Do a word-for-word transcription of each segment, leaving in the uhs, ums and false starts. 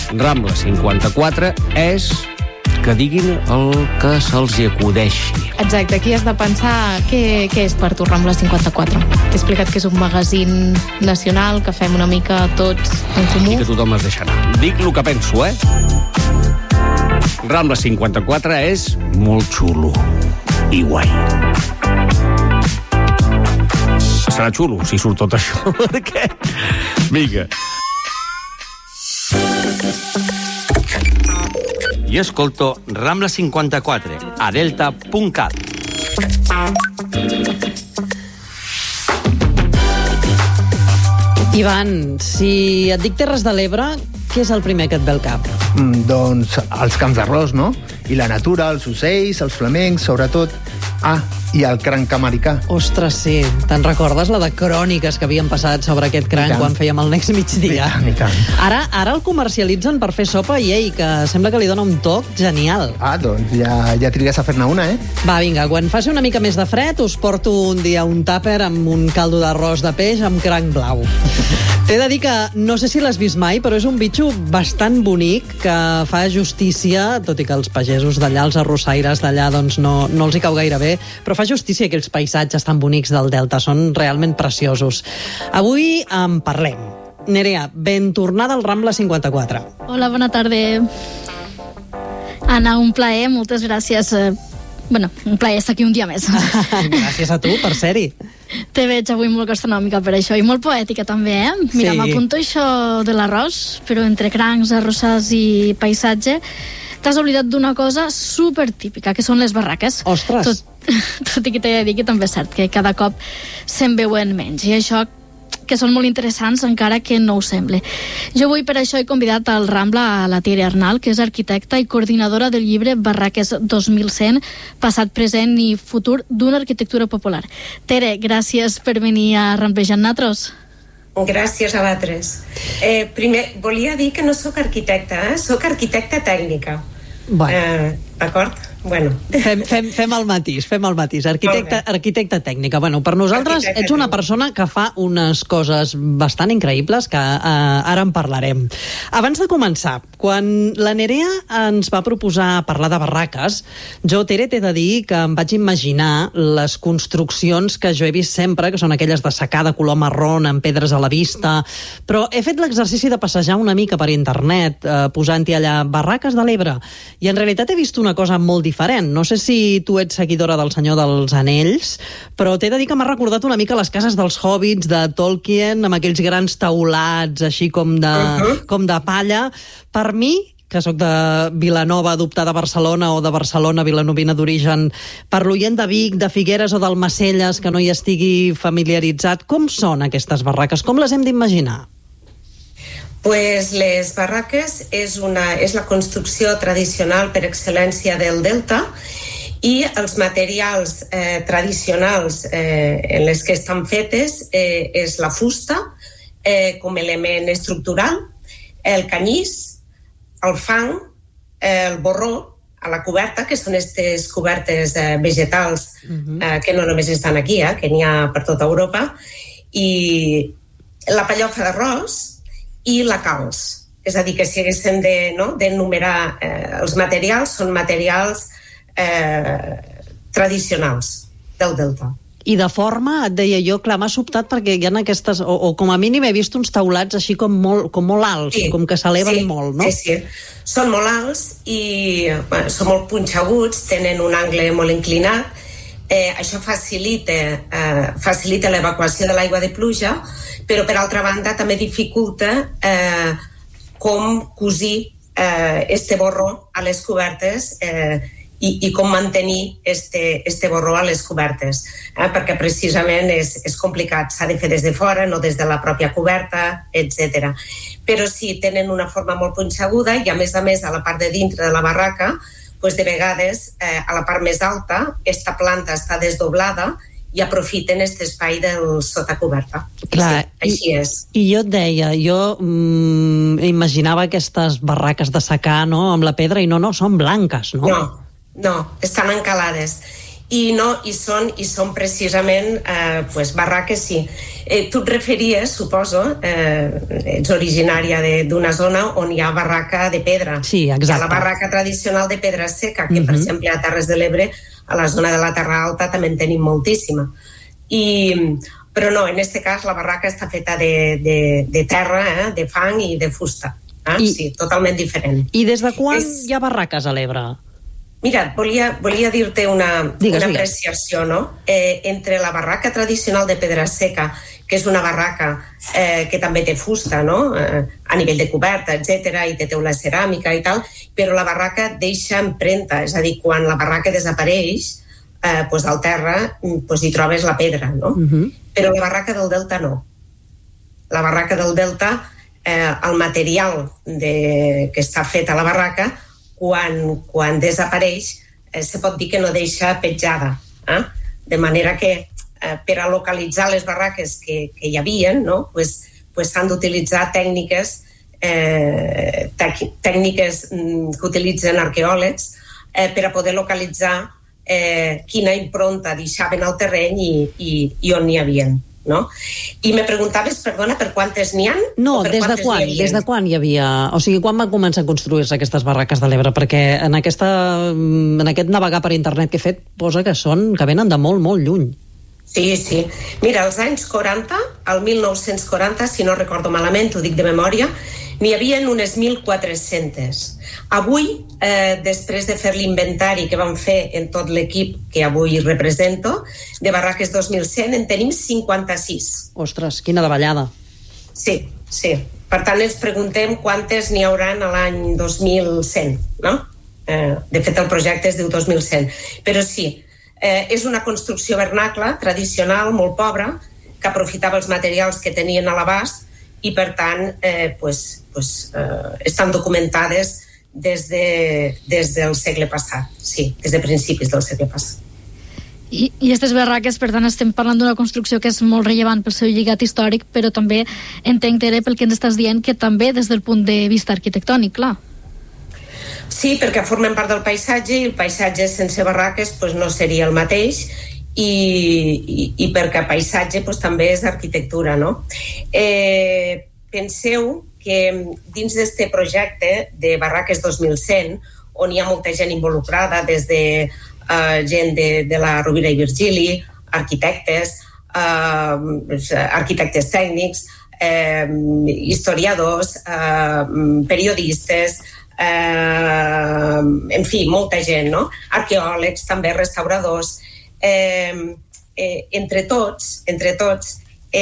Rambla cinquanta-quatre és que diguin el que se'ls hi acudeixi. Exacte, aquí has de pensar què, què és per tu Rambla cinquanta-quatre. T'he explicat que és un magazín nacional, que fem una mica tots en comú. I que tothom es deixarà. Dic el que penso, eh? Rambla cinquanta-quatre és molt xulo i guai. Serà xulo si surt tot això. Què? Vinga. Jo escolto Rambla cinquanta-quatre a delta punt cat. Ivan, si et dic Terres de l'Ebre, què és el primer que et ve al cap? Mm, doncs els camps d'arròs, no? I la natura, els ocells, els flamencs, sobretot. Ah, i el cranc americà. Ostres, sí. Te'n recordes la de cròniques que havien passat sobre aquest cranc quan fèiem el Next Migdia? I tant, i tant. Ara, ara el comercialitzen per fer sopa i, ei, que sembla que li dona un toc genial. Ah, doncs ja, ja trigues a fer-ne una, eh? Va, vinga, quan faci una mica més de fred us porto un dia un tàper amb un caldo d'arròs de peix amb cranc blau. T'he de dir que no sé si l'has vist mai, però és un bitxo bastant bonic que fa justícia, tot i que els pagesos d'allà, els arrossaires d'allà, doncs no, no els hi cau gaire bé, però fa justícia a aquells paisatges tan bonics del Delta, són realment preciosos. Avui en parlem. Nerea, ben tornada al Rambla cinquanta-quatre. Hola, bona tarda. Anna, un plaer, moltes gràcies. Bueno, un plaer estar aquí un dia més. Gràcies a tu per ser-hi. Te veig avui molt gastronòmica per això, i molt poètica també, eh? Mira, Sí. m'apunto això de l'arròs, però entre crancs, arrossars i paisatge t'has oblidat d'una cosa supertípica, que són les barraques. Ostres! Tot, tot i que t'he de dir que també és cert que cada cop se'n veuen menys, i això que són molt interessants, encara que no ho sembli. Jo avui per això he convidat al Rambla a la Tere Arnal, que és arquitecta i coordinadora del llibre Barraques dos mil cent, passat, present i futur d'una arquitectura popular. Tere, gràcies per venir a Ramblejar amb nosaltres. Gràcies a vosaltres. Eh, primer, volia dir que no sóc arquitecta, eh? Sóc arquitecta tècnica. Bueno. Eh, D'acord? Bueno. Fem, fem, fem el matís, fem el matís. Arquitecta, arquitecta tècnica. Bueno, per nosaltres Arquitecta ets una tècnica. persona que fa unes coses bastant increïbles que eh, ara en parlarem. Abans de començar, quan la Nerea ens va proposar parlar de barraques, jo, Tere, t'he de dir que em vaig imaginar les construccions que jo he vist sempre, que són aquelles de secà de color marrón, amb pedres a la vista, però he fet l'exercici de passejar una mica per internet, eh, posant-hi allà barraques de l'Ebre, i en realitat he vist una cosa molt diferent. No sé si tu ets seguidora del Senyor dels Anells, però t'he de dir que m'ha recordat una mica les cases dels hobbits de Tolkien, amb aquells grans taulats així com de, uh-huh. com de palla. Per mi, que sóc de Vilanova, adoptada a Barcelona, o de Barcelona, vilanovina d'origen, per l'oient de Vic, de Figueres o d'Almacelles, que no hi estigui familiaritzat, com són aquestes barraques? Com les hem d'imaginar? Pues les barraques és, una, és la construcció tradicional per excel·lència del Delta, i els materials eh, tradicionals eh, en les que estan fetes eh, és la fusta eh, com element estructural, el canyís, el fang, eh, el borró a la coberta, que són aquestes cobertes eh, vegetals uh-huh. eh, que no només estan aquí, eh, que n'hi ha per tota Europa, i la pallofa d'arròs i la calç. És a dir, que si haguéssim de, no, d'enumerar eh, els materials, són materials eh, tradicionals del Delta. I de forma, et deia jo, clar, m'ha sobtat perquè hi ha aquestes, o, o com a mínim he vist uns taulats així com molt, com molt alts, sí, com que s'eleven sí, molt, no? Sí, sí. Són molt alts i bueno, són molt punxeguts, tenen un angle molt inclinat. Eh, això facilita, eh, facilita l'evacuació de l'aigua de pluja, però per altra banda també dificulta eh, com cosir eh, este borró a les cobertes eh, i, i com mantenir este, este borró a les cobertes, eh, perquè precisament és, és complicat, s'ha de fer des de fora, no des de la pròpia coberta, etcètera. Però sí, tenen una forma molt punxeguda i a més a més a la part de dintre de la barraca, pues de vegades eh, a la part més alta esta planta està desdoblada i aprofiten aquest espai del sota coberta. Clar, sí, així i, és. I jo et deia, jo mm, imaginava aquestes barraques de secà, no?, amb la pedra, i no, no, són blanques, no? No, no, estan encalades. I, no, i, són, i són precisament eh, pues, barraques, sí. Eh, tu et referies, suposo, eh, ets originària d'una zona on hi ha barraca de pedra. Sí, exacte. Hi ha la barraca tradicional de pedra seca, que, uh-huh. per exemple, a Terres de l'Ebre, a la zona de la Terra Alta, també en tenim moltíssima. I, però no, en aquest cas la barraca està feta de, de, de terra, eh, de fang i de fusta. Eh? I, sí, totalment diferent. I des de quan És... hi ha barraques a l'Ebre? Mira, volia, volia dir-te una, digues, una apreciació, no? Eh, entre la barraca tradicional de pedra seca, que és una barraca eh, que també té fusta, no? Eh, a nivell de coberta, etcètera, i té teula ceràmica i tal, però la barraca deixa empremta, és a dir, quan la barraca desapareix, eh, pues al terra pues hi trobes la pedra, no? Uh-huh. Però la barraca del delta no. La barraca del delta, eh, el material de, que està fet a la barraca, Quan, quan desapareix, eh, se pot dir que no deixa petjada. Eh? De manera que eh, per a localitzar les barraques que, que hi havia, no? pues, pues s'han d'utilitzar tècniques, eh, tècniques que utilitzen arqueòlegs eh, per a poder localitzar eh, quina impronta deixaven al terreny i, i, i on n'hi havia. No? I me preguntaves, perdona, per quantes n'hi ha? No, des de quan? Des de quan hi havia... O sigui, quan van començar a construir-se aquestes barraques de l'Ebre? Perquè en, aquesta, en aquest navegar per internet que he fet posa que són, que venen de molt, molt lluny. Sí, sí. Mira, als anys quaranta, al mil nou-cents quaranta, si no recordo malament, ho dic de memòria, n'hi havia unes mil quatre-centes. Avui, eh, després de fer l'inventari que vam fer en tot l'equip que avui represento, de barraques dos mil cent, en tenim cinquanta-sis. Ostres, quina davallada. Sí, sí. Per tant, ens preguntem quantes n'hi hauran a l'any dos mil cent, no? Eh, de fet, el projecte es diu dos mil cent. Però sí, eh, és una construcció vernacla, tradicional, molt pobra, que aprofitava els materials que tenien a l'abast i, per tant, eh, pues, pues, eh, estan documentades des, de, des del segle passat. Sí, des de principis del segle passat. I, i aquestes barraques, per tant, estem parlant d'una construcció que és molt rellevant pel seu lligat històric, però també entenc, Tere, pel que ens estàs dient, que també des del punt de vista arquitectònic, clar. Sí, perquè formen part del paisatge i el paisatge sense barraques pues, no seria el mateix i, i, i perquè paisatge pues, també és arquitectura, no? Eh, penseu que dins d'aquest projecte de Barraques dos mil cent, on hi ha molta gent involucrada, des de uh, gent de, de la Rovira i Virgili, arquitectes, uh, arquitectes tècnics, eh, historiadors, uh, periodistes, eh, en fi, molta gent, no? Arqueòlegs, també restauradors. Eh, eh, entre tots, entre tots,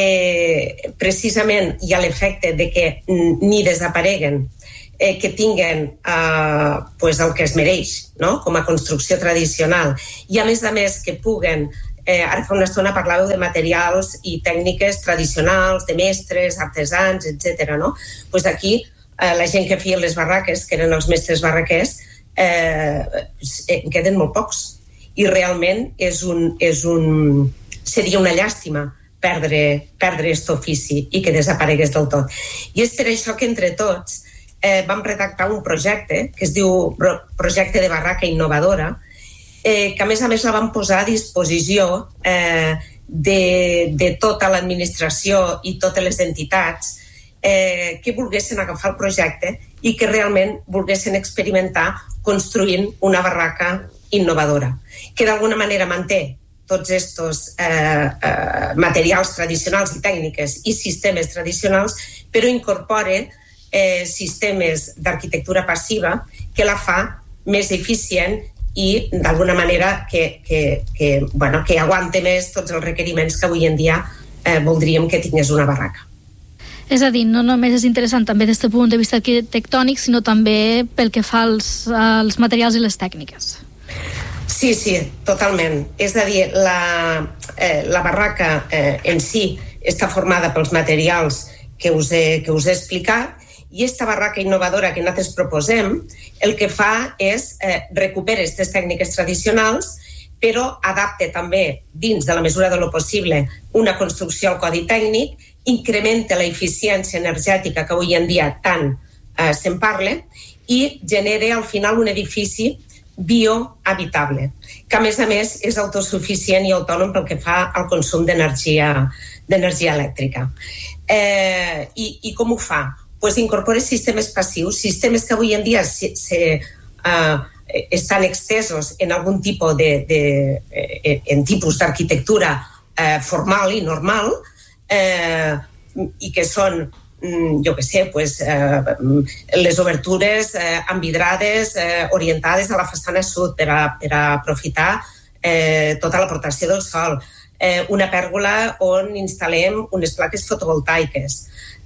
eh, precisament hi ha l'efecte de que ni desapareguen, eh, que tinguen eh, pues el que es mereix, no? Com a construcció tradicional. I a més a més que puguen, eh, ara fa una estona parlàveu de materials i tècniques tradicionals, de mestres, artesans, etcètera, no? Pues aquí eh, la gent que feia les barraques, que eren els mestres barraquers, eh, en queden molt pocs. I realment és un, és un, seria una llàstima perdre, perdre aquest ofici i que desaparegués del tot. I és per això que entre tots eh, vam redactar un projecte que es diu Projecte de Barraca Innovadora, eh, que a més a més la vam posar a disposició eh, de, de tota l'administració i totes les entitats eh, que volguessin agafar el projecte i que realment volguessin experimentar construint una barraca innovadora, que d'alguna manera manté tots estos eh, eh, materials tradicionals i tècniques i sistemes tradicionals, però incorpora eh, sistemes d'arquitectura passiva que la fa més eficient i d'alguna manera que, que, que, bueno, que aguante més tots els requeriments que avui en dia eh, voldríem que tingués una barraca. És a dir, no només és interessant també des del punt de vista arquitectònic, sinó també pel que fa als, als materials i les tècniques. Sí, sí, totalment. És a dir, la, eh, la barraca eh, en si està formada pels materials que us he, que us he explicat i aquesta barraca innovadora que nosaltres proposem el que fa és eh, recupera aquestes tècniques tradicionals però adapta també dins de la mesura de lo possible una construcció al codi tècnic, incrementa la eficiència energètica que avui en dia tant eh, se'n parla i genera al final un edifici biohabitable, que a més a més és autosuficient i autònom pel que fa al consum d'energia d'energia elèctrica. Eh, i, I com ho fa? Pues incorpora sistemes passius, sistemes que avui en dia se, se, uh, estan extesos en algun tipus de, de, eh, en tipus d'arquitectura eh, formal i normal, eh, i que són, jo què sé, pues, eh, les obertures eh, envidrades eh, orientades a la façana sud per a, per a aprofitar eh, tota l'aportació del sol, eh, una pèrgola on instal·lem unes plaques fotovoltaiques,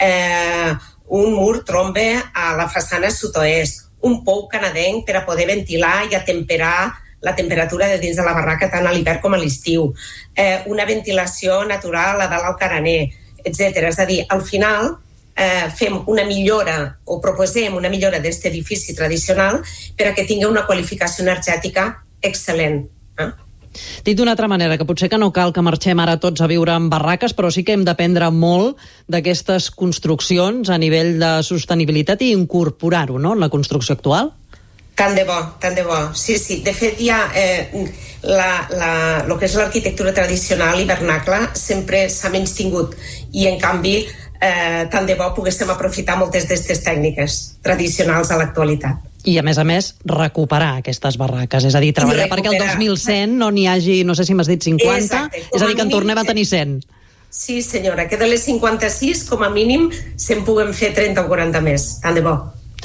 eh, un mur trombe a la façana sud-oest, un pou canadenc per a poder ventilar i atemperar la temperatura de dins de la barraca tant a l'hivern com a l'estiu, eh, una ventilació natural a dalt al carener, etcètera. És a dir, al final eh, fem una millora o proposem una millora d'aquest edifici tradicional per a que tingui una qualificació energètica excel·lent. Eh? Dit d'una altra manera, que potser que no cal que marxem ara tots a viure en barraques, però sí que hem d'aprendre molt d'aquestes construccions a nivell de sostenibilitat i incorporar-ho, no?, en la construcció actual? Tant de bo, tant de bo. Sí, sí. De fet, ja eh, la, la, el que és l'arquitectura tradicional i vernacla sempre s'ha menystingut i, en canvi, eh, tant de bo poguéssim aprofitar moltes d'aquestes tècniques tradicionals a l'actualitat. I, a més a més, recuperar aquestes barraques. És a dir, treballar perquè el dos mil cent no n'hi hagi, no sé si m'has dit cinquanta, és a dir, que en tornem a tenir cent. Sí, senyora, que de les cinquanta-sis, com a mínim, se'n puguem fer trenta o quaranta més. Tant de bo.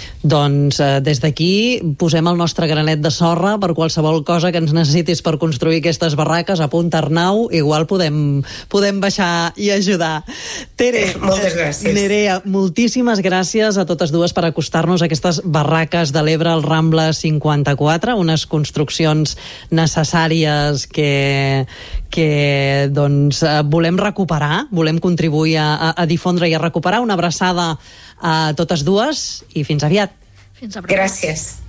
Doncs eh, des d'aquí posem el nostre granet de sorra per qualsevol cosa que ens necessitis per construir aquestes barraques. Apunta, Arnau, igual podem, podem baixar i ajudar. Tere, eh, moltes gràcies. Nerea, moltíssimes gràcies a totes dues per acostar-nos a aquestes barraques de l'Ebre al Rambla cinquanta-quatre, unes construccions necessàries que, que doncs, volem recuperar, volem contribuir a, a, a difondre i a recuperar. Una abraçada a totes dues i fins aviat. Fins a prop. Gràcies.